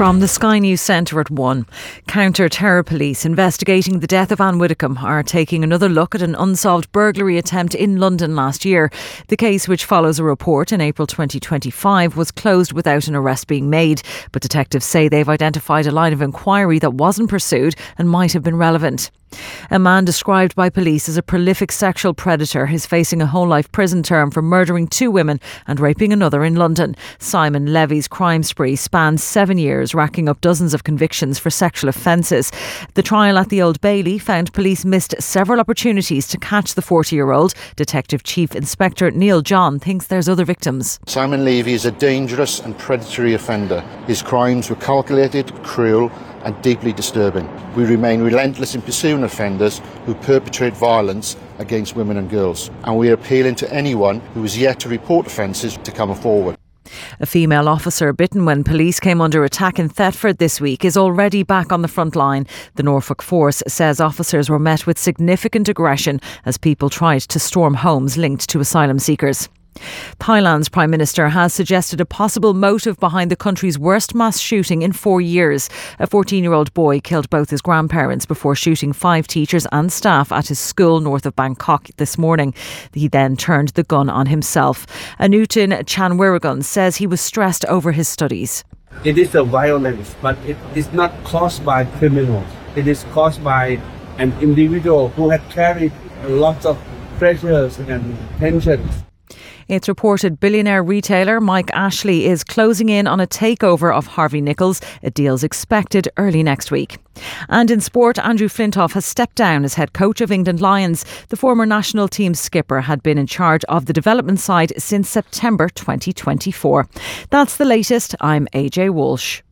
From the Sky News Centre at 1, counter-terror police investigating the death of Anne Widdecombe are taking another look at an unsolved burglary attempt in London last year. The case, which follows a report in April 2025, was closed without an arrest being made. But detectives say they've identified a line of inquiry that wasn't pursued and might have been relevant. A man described by police as a prolific sexual predator is facing a whole life prison term for murdering 2 women and raping another in London. Simon Levy's crime spree spans 7 years, racking up dozens of convictions for sexual offences. The trial at the Old Bailey found police missed several opportunities to catch the 40-year-old. Detective Chief Inspector Neil John thinks there's other victims. Simon Levy is a dangerous and predatory offender. His crimes were calculated, cruel and deeply disturbing. We remain relentless in pursuing offenders who perpetrate violence against women and girls, and we are appealing to anyone who is yet to report offences to come forward. A female officer bitten when police came under attack in Thetford this week is already back on the front line. The Norfolk Force says officers were met with significant aggression as people tried to storm homes linked to asylum seekers. Thailand's Prime Minister has suggested a possible motive behind the country's worst mass shooting in 4 years. A 14-year-old boy killed both his grandparents before shooting 5 teachers and staff at his school north of Bangkok this morning. He then turned the gun on himself. Anutin Chanwiragun says he was stressed over his studies. It is a violence, but it is not caused by criminals. It is caused by an individual who had carried lots of pressures and tensions. It's reported billionaire retailer Mike Ashley is closing in on a takeover of Harvey Nichols. A deal's expected early next week. And in sport, Andrew Flintoff has stepped down as head coach of England Lions. The former national team skipper had been in charge of the development side since September 2024. That's the latest. I'm AJ Walsh.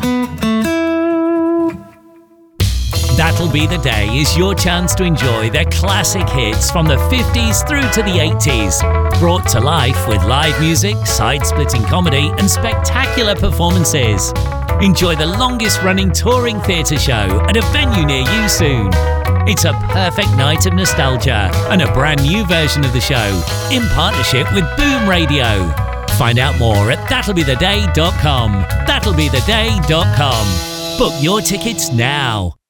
That'll Be the Day is your chance to enjoy the classic hits from the 50s through to the 80s. Brought to life with live music, side-splitting comedy and spectacular performances. Enjoy the longest-running touring theatre show at a venue near you soon. It's a perfect night of nostalgia and a brand new version of the show in partnership with Boom Radio. Find out more at that'llbetheday.com. That'llbetheday.com. Book your tickets now.